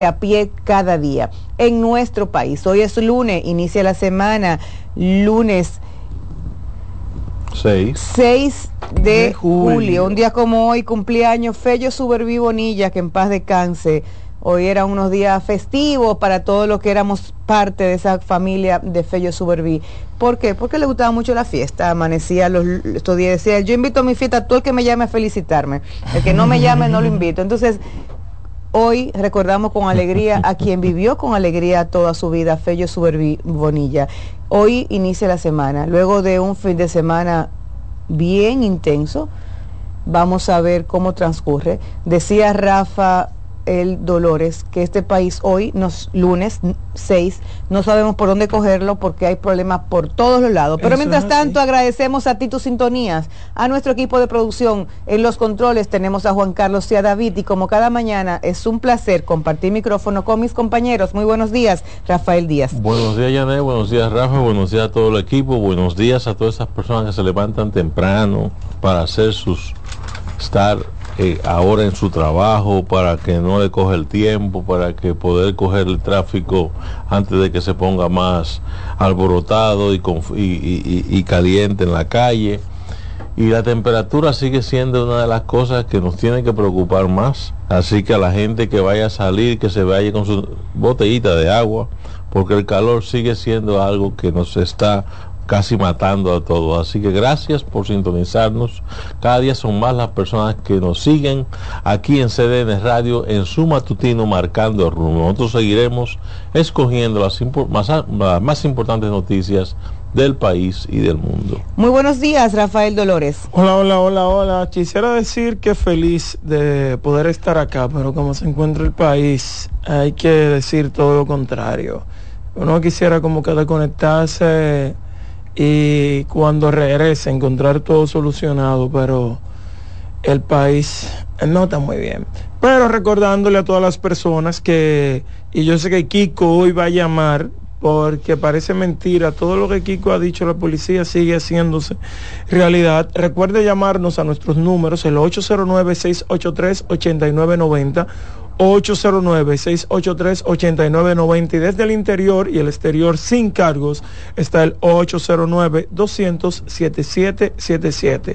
a pie cada día en nuestro país. Hoy es lunes, inicia la semana, lunes 6 de julio. Un día como hoy, cumpleaños Fello Suberví Bonilla, que en paz descanse. Hoy eran unos días festivos para todos los que éramos parte de esa familia de Fello Suberví. ¿Por qué? Porque le gustaba mucho la fiesta. Amanecía estos días, decía, yo invito a mi fiesta a todo el que me llame a felicitarme. El que no me llame no lo invito. Entonces, hoy recordamos con alegría a quien vivió con alegría toda su vida, Fello Suberví Bonilla. Hoy inicia la semana, luego de un fin de semana bien intenso, vamos a ver cómo transcurre. Decía Rafael Dolores que este país hoy, lunes 6, no sabemos por dónde cogerlo porque hay problemas por todos los lados. Pero mientras tanto, agradecemos a ti tus sintonías, a nuestro equipo de producción. En los controles tenemos a Juan Carlos y a David, y como cada mañana es un placer compartir micrófono con mis compañeros. Muy buenos días, Rafael Díaz. Buenos días, Yané, buenos días, Rafa, buenos días a todo el equipo, buenos días a todas esas personas que se levantan temprano para hacer estar ahora en su trabajo, para que no le coge el tiempo, para que poder coger el tráfico antes de que se ponga más alborotado y caliente en la calle. Y la temperatura sigue siendo una de las cosas que nos tiene que preocupar más, así que a la gente que vaya a salir, que se vaya con su botellita de agua, porque el calor sigue siendo algo que nos está casi matando a todos. Así que gracias por sintonizarnos. Cada día son más las personas que nos siguen aquí en CDN Radio, en su matutino Marcando el Rumbo. Nosotros seguiremos escogiendo las más importantes noticias del país y del mundo. Muy buenos días, Rafael Dolores. Hola. Quisiera decir que feliz de poder estar acá, pero como se encuentra el país, hay que decir todo lo contrario. Uno quisiera como que desconectarse y cuando regrese encontrar todo solucionado, pero el país no está muy bien. Pero recordándole a todas las personas y yo sé que Kiko hoy va a llamar, porque parece mentira, todo lo que Kiko ha dicho, la policía sigue haciéndose realidad. Recuerde llamarnos a nuestros números, el 809-683-8990, 809-683-8990, y desde el interior y el exterior sin cargos está el 809-200-7777,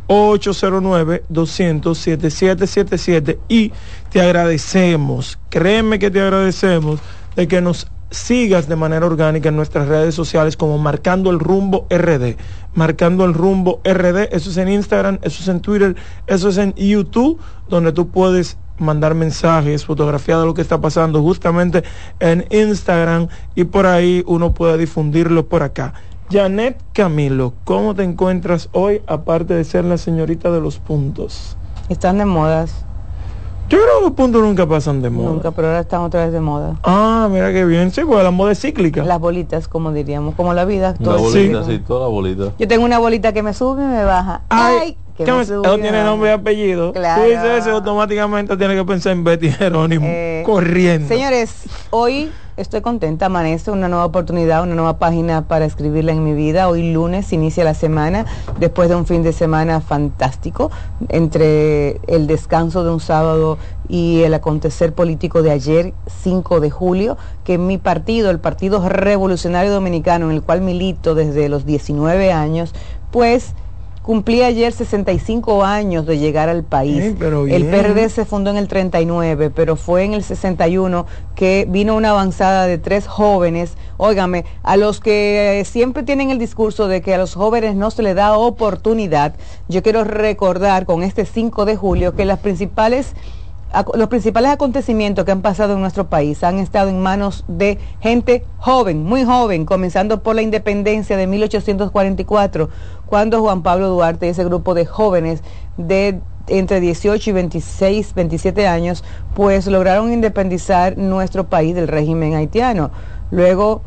809-200-7777, y te agradecemos, créeme que te agradecemos de que nos sigas de manera orgánica en nuestras redes sociales como Marcando el Rumbo RD. Marcando el Rumbo RD, eso es en Instagram, eso es en Twitter, eso es en YouTube, donde tú puedes mandar mensajes, fotografía de lo que está pasando justamente en Instagram, y por ahí uno puede difundirlo por acá. Janet Camilo, ¿cómo te encuentras hoy, aparte de ser la señorita de los puntos? Están de modas. Yo creo que los puntos nunca pasan de moda. Nunca, pero ahora están otra vez de moda. Ah, mira qué bien. Sí, pues la moda es cíclica. Las bolitas, como diríamos, como la vida. La bolita, sí, toda la bolita. Yo tengo una bolita que me sube y me baja. Ay, que me sube, eso tiene nombre y apellido. Claro. Tú dices eso, automáticamente tienes que pensar en Betty Jerónimo, corriendo. Señores, hoy estoy contenta, amanece una nueva oportunidad, una nueva página para escribirla en mi vida. Hoy lunes inicia la semana, después de un fin de semana fantástico, entre el descanso de un sábado y el acontecer político de ayer, 5 de julio, que mi partido, el Partido Revolucionario Dominicano, en el cual milito desde los 19 años, pues cumplí ayer 65 años de llegar al país. El PRD se fundó en el 39, pero fue en el 61 que vino una avanzada de 3 jóvenes. Óigame, a los que siempre tienen el discurso de que a los jóvenes no se les da oportunidad, yo quiero recordar con este 5 de julio que los principales acontecimientos que han pasado en nuestro país han estado en manos de gente joven, muy joven, comenzando por la independencia de 1844, cuando Juan Pablo Duarte y ese grupo de jóvenes de entre 18 y 26, 27 años, pues lograron independizar nuestro país del régimen haitiano. Luego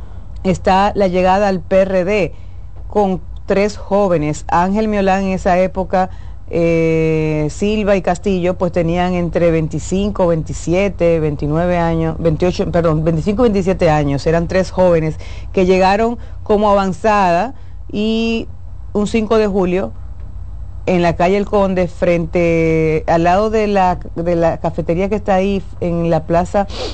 está la llegada al PRD con 3 jóvenes. Ángel Miolán en esa época, Silva y Castillo, pues tenían entre 25, 27, 29 años, 25 y 27 años. Eran 3 jóvenes que llegaron como avanzada, y un 5 de julio en la calle El Conde, al lado de la cafetería que está ahí en la plaza